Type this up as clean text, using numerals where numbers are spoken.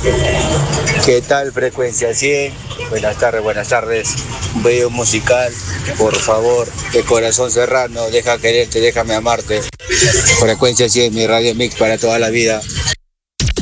¿Qué tal, Frecuencia 100? Buenas tardes, buenas tardes. Un video musical, por favor, de Corazón Serrano, deja quererte, déjame amarte. Frecuencia 100, mi radio mix para toda la vida.